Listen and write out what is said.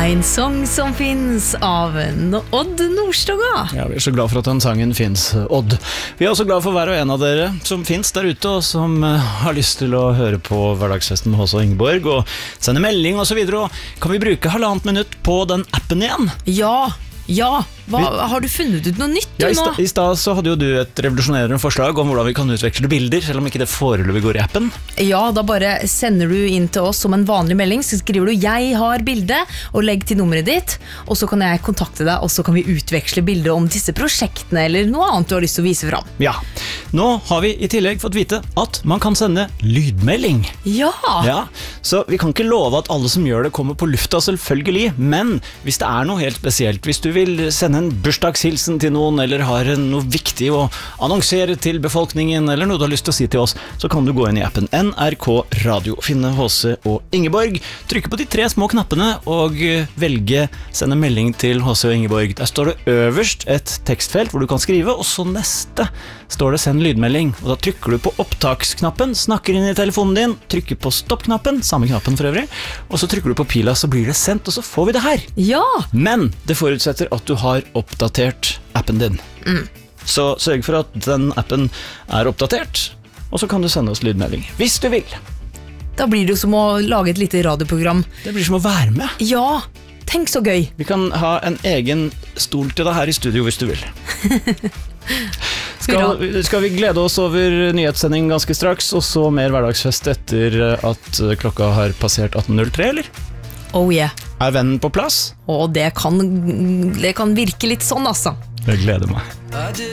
En sång som finns av Odd Nordstoga. Ja, vi så glad for at den sangen finnes, Odd. Vi også glad for hver og en av dere som finnes der ute, og som har lyst til å høre på hverdagsfesten med Håse og Ingeborg, og sende melding og så videre. Og kan vi bruke 1,5 minutt på den appen igjen? Ja, har du funnet ut noe nytt Ja, nå? I sted så hadde jo du et revolusjonerende forslag om hvordan vi kan utveksle bilder, selv om ikke det foreløpig går i appen. Ja, da bare sender du inn til oss som en vanlig melding, så skriver du 'jeg har bilde', og legg til nummeret ditt, og så kan jeg kontakte deg, og så kan vi utveksle bilder om disse prosjektene, eller noe annet du har lyst til å vise fram. Ja, nå har vi i tillegg fått vite at man kan sende lydmelding. Ja! Så vi kan ikke love at alle som gjør det kommer på lufta, selvfølgelig, men hvis det er noe helt spesielt, hvis du vil sende en bursdagshilsen til noen, eller har noe viktig å annonsere til befolkningen, eller noe du har lyst til å si til oss, så kan du gå inn i appen NRK Radio, finne Håse og Ingeborg, trykke på de 3 små knappene og velge sende melding til Håse og Ingeborg. Der står det øverst et tekstfelt hvor du kan skrive, og så neste står det send lydmelding, og da trykker du på opptaksknappen, snakker inn i telefonen din, trykker på stoppknappen, samme knappen for øvrig, og så trykker du på pila, så blir det sendt, og så får vi det her. Ja! Men det forutsetter at du har oppdatert appen din. Så sørg for at den appen er oppdatert, og så kan du sende oss lydmelding, hvis du vil. Da blir det jo som å lage et lite radioprogram. Det blir som å være med. Ja, tenk så gøy. Vi kan ha en egen stol til deg her i studio hvis du vil. Skal vi glede oss over nyhetssending ganske straks, og så mer hverdagsfest etter at klokka har passert 18.03, eller? Oh yeah. Er vennen på plass? Og det kan virke litt sånn, altså. Jeg gleder meg.